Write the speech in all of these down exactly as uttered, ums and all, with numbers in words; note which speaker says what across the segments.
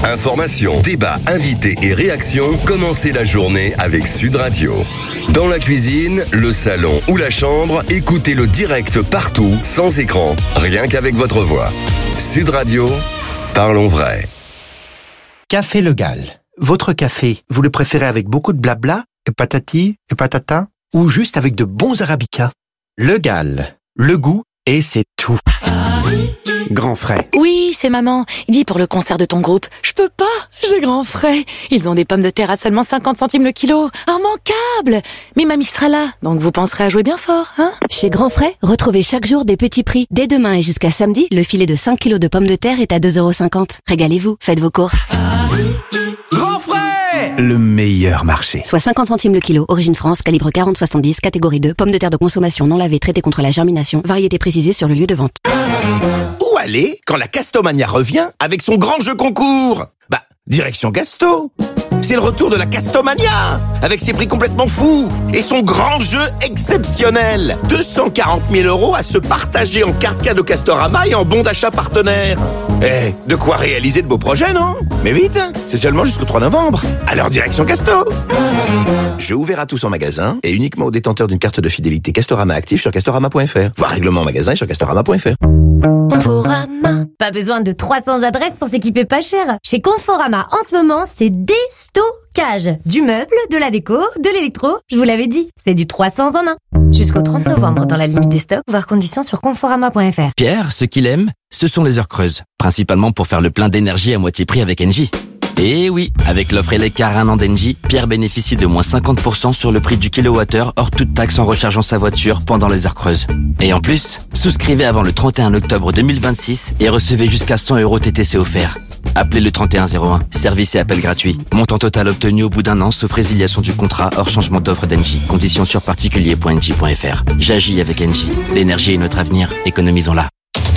Speaker 1: Informations, débats, invités et réactions, commencez la journée avec Sud Radio. Dans la cuisine, le salon ou la chambre, écoutez le direct partout, sans écran, rien qu'avec votre voix. Sud Radio, parlons vrai.
Speaker 2: Café Le Gall. Votre café, vous le préférez avec beaucoup de blabla, et patati, et patata, ou juste avec de bons arabicas? Le Gall. Le goût, et c'est tout. Grand Frais.
Speaker 3: Oui, c'est maman. Dis pour le concert de ton groupe. Je peux pas, j'ai Grand Frais. Ils ont des pommes de terre à seulement cinquante centimes le kilo. Immanquable. Mais mamie sera là, donc vous penserez à jouer bien fort, hein?
Speaker 4: Chez Grand Frais, retrouvez chaque jour des petits prix. Dès demain et jusqu'à samedi, le filet de cinq kilos de pommes de terre est à deux euros cinquante. Régalez-vous, faites vos courses.
Speaker 2: Grand Frais, le meilleur marché.
Speaker 4: Soit cinquante centimes le kilo, origine France, calibre quarante soixante-dix, catégorie deux, pommes de terre de consommation non lavées, traitées contre la germination, variété précisée sur le lieu de vente.
Speaker 5: Où aller quand la Castomania revient avec son grand jeu concours? Bah, direction Casto. C'est le retour de la Castomania, avec ses prix complètement fous et son grand jeu exceptionnel. deux cent quarante mille euros à se partager en carte cadeau Castorama et en bon d'achat partenaire. Eh, de quoi réaliser de beaux projets, non? Mais vite, c'est seulement jusqu'au trois novembre. Alors direction Casto. Jeu ouvert à tous en magasin et uniquement aux détenteurs d'une carte de fidélité Castorama active sur castorama point f r. Voir règlement en magasin et sur castorama point f r.
Speaker 6: Conforama. Pas besoin de trois cents adresses pour s'équiper pas cher. Chez Conforama, en ce moment, c'est déstockage. Du meuble, de la déco, de l'électro. Je vous l'avais dit, c'est du trois cents en un. Jusqu'au trente novembre, dans la limite des stocks, voir conditions sur conforama point f r.
Speaker 7: Pierre, ce qu'il aime, ce sont les heures creuses. Principalement pour faire le plein d'énergie à moitié prix avec Engie. Et oui, avec l'offre Eleccar un an d'Engie, Pierre bénéficie de moins cinquante pour cent sur le prix du kilowattheure hors toute taxe en rechargeant sa voiture pendant les heures creuses. Et en plus, souscrivez avant le trente et un octobre deux mille vingt-six et recevez jusqu'à cent euros T T C offerts. Appelez le trente et un zéro un. Service et appel gratuit. Montant total obtenu au bout d'un an sauf résiliation du contrat hors changement d'offre d'Engie. Conditions sur particulier point engie point f r. J'agis avec Engie. L'énergie est notre avenir. Économisons-la.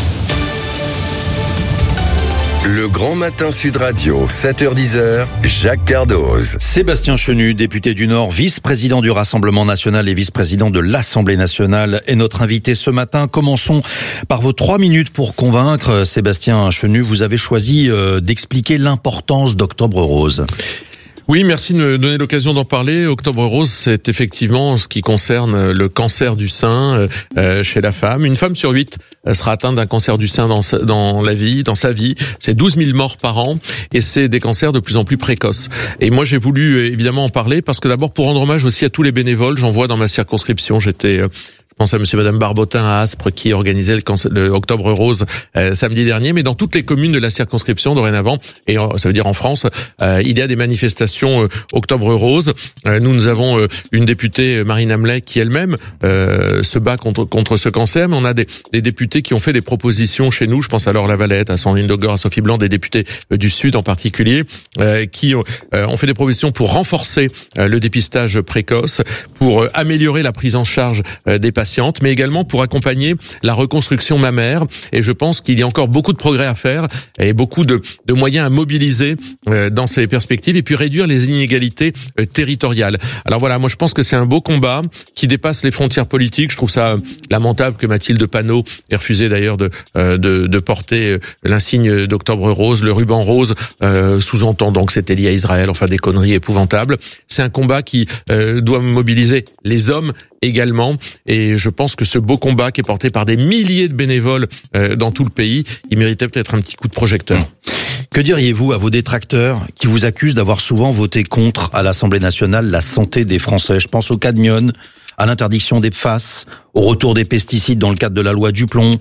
Speaker 1: Le Grand Matin Sud Radio, sept heures dix, Jacques Cardoz.
Speaker 8: Sébastien Chenu, député du Nord, vice-président du Rassemblement National et vice-président de l'Assemblée Nationale, est notre invité ce matin. Commençons par vos trois minutes pour convaincre. Sébastien Chenu, vous avez choisi euh, d'expliquer l'importance d'Octobre Rose.
Speaker 9: Oui, merci de me donner l'occasion d'en parler. Octobre Rose, c'est effectivement ce qui concerne le cancer du sein euh, chez la femme. Une femme sur huit sera atteinte d'un cancer du sein dans sa, dans la vie, dans sa vie. C'est douze mille morts par an et c'est des cancers de plus en plus précoces. Et moi, j'ai voulu évidemment en parler parce que d'abord pour rendre hommage aussi à tous les bénévoles, j'en vois dans ma circonscription. J'étais euh, Je pense à monsieur et madame Barbotin à Aspres qui organisait le, cancer, le Octobre Rose euh, samedi dernier, mais dans toutes les communes de la circonscription dorénavant, et euh, ça veut dire en France, euh, il y a des manifestations euh, Octobre Rose. Euh, nous, nous avons euh, une députée, Marine Hamelet, qui elle-même euh, se bat contre contre ce cancer, mais on a des, des députés qui ont fait des propositions chez nous, je pense à Laure Lavalette, à Sandrine Dogor, à Sophie Blanc, des députés euh, du Sud en particulier, euh, qui euh, ont fait des propositions pour renforcer euh, le dépistage précoce, pour euh, améliorer la prise en charge euh, des patients, mais également pour accompagner la reconstruction mammaire. Et je pense qu'il y a encore beaucoup de progrès à faire et beaucoup de, de moyens à mobiliser euh, dans ces perspectives et puis réduire les inégalités euh, territoriales. Alors voilà, moi je pense que c'est un beau combat qui dépasse les frontières politiques. Je trouve ça lamentable que Mathilde Panot ait refusé d'ailleurs de, euh, de, de porter l'insigne d'Octobre Rose, le ruban rose, euh, sous-entendant que c'était lié à Israël, enfin des conneries épouvantables. C'est un combat qui euh, doit mobiliser les hommes également, et je pense que ce beau combat qui est porté par des milliers de bénévoles euh, dans tout le pays, il méritait peut-être un petit coup de projecteur.
Speaker 8: Que diriez-vous à vos détracteurs qui vous accusent d'avoir souvent voté contre à l'Assemblée nationale la santé des Français? Je pense au cadmium, à l'interdiction des P F A S, au retour des pesticides dans le cadre de la loi Duplon,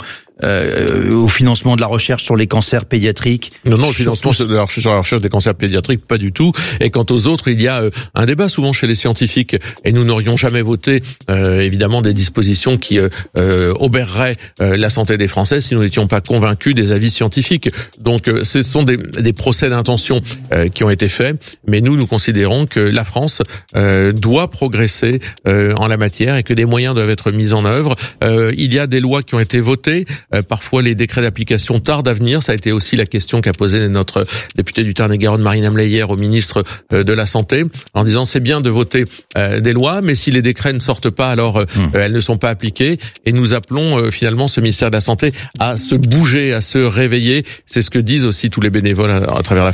Speaker 8: euh, au financement de la recherche sur les cancers pédiatriques.
Speaker 9: Non, non, le financement de la recherche sur la recherche des cancers pédiatriques, pas du tout. Et quant aux autres, il y a euh, un débat souvent chez les scientifiques, et nous n'aurions jamais voté euh, évidemment des dispositions qui euh, euh, obéreraient euh, la santé des Français si nous n'étions pas convaincus des avis scientifiques. Donc, euh, ce sont des, des procès d'intention euh, qui ont été faits, mais nous, nous considérons que la France euh, doit progresser euh, en la matière et que des moyens doivent être mis en œuvre. Euh, il y a des lois qui ont été votées. Euh, parfois, les décrets d'application tardent à venir. Ça a été aussi la question qu'a posée notre députée du Tarn-et-Garonne, Marine Hamelet, hier au ministre euh, de la Santé, en disant c'est bien de voter euh, des lois, mais si les décrets ne sortent pas, alors euh, mmh. elles ne sont pas appliquées. Et nous appelons euh, finalement ce ministère de la Santé à se bouger, à se réveiller. C'est ce que disent aussi tous les bénévoles à, à travers la